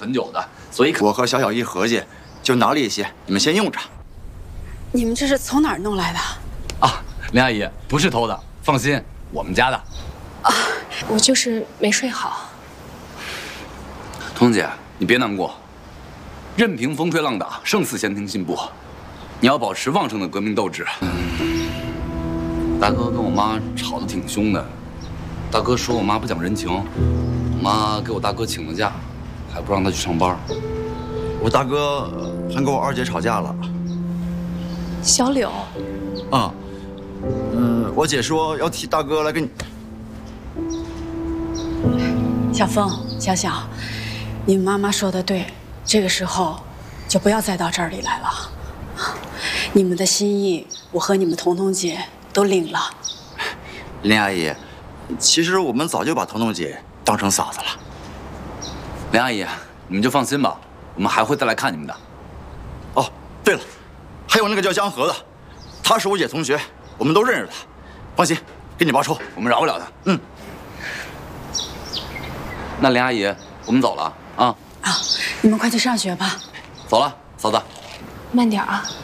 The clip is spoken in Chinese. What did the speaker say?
很久的，所以我和小小一合计，就拿了一些，你们先用着。 你们这是从哪儿弄来的？ 啊，林阿姨不是偷的，放心，我们家的。 啊，我就是没睡好。 彤姐，你别难过，任凭风吹浪打，胜似闲庭信步。你要保持旺盛的革命斗志。大哥跟我妈吵得挺凶的，大哥说我妈不讲人情，我妈给我大哥请了假，还不让他去上班。我大哥还跟我二姐吵架了。 小柳， 啊，我姐说要替大哥来跟你。 小凤、小小，你们妈妈说的对，这个时候就不要再到这里来了。你们的心意，我和你们彤彤姐都领了。 林阿姨，其实我们早就把彤彤姐当成嫂子了。林阿姨，你们就放心吧，我们还会再来看你们的。哦，对了，还有那个叫江河的，他是我姐同学，我们都认识他。放心，给你报仇，我们饶不了他。嗯。那林阿姨，我们走了啊。 啊，你们快去上学吧。 走了，嫂子。 慢点啊。